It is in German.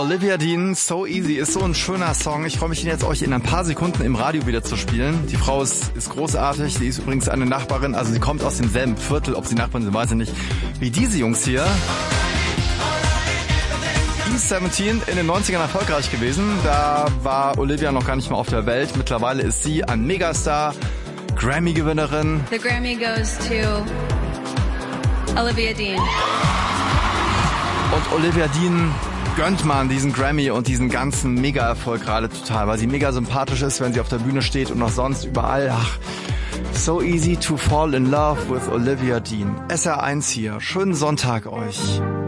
Olivia Dean, So Easy, ist so ein schöner Song. Ich freue mich, ihn jetzt euch in ein paar Sekunden im Radio wieder zu spielen. Die Frau ist großartig, sie ist übrigens eine Nachbarin, also sie kommt aus demselben Viertel, ob sie Nachbarin sind, weiß ich nicht, wie diese Jungs hier. E17 in den 90ern erfolgreich gewesen, da war Olivia noch gar nicht mehr auf der Welt. Mittlerweile ist sie ein Megastar, Grammy-Gewinnerin. The Grammy goes to Olivia Dean. Und Olivia Dean gönnt man diesen Grammy und diesen ganzen Mega-Erfolg gerade total, weil sie mega sympathisch ist, wenn sie auf der Bühne steht und auch sonst überall. Ach, so easy to fall in love with Olivia Dean. SR1 hier. Schönen Sonntag euch.